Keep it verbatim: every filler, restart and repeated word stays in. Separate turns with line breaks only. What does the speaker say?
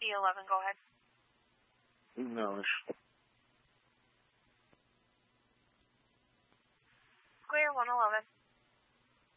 E eleven, go ahead.
No.
Square one eleven.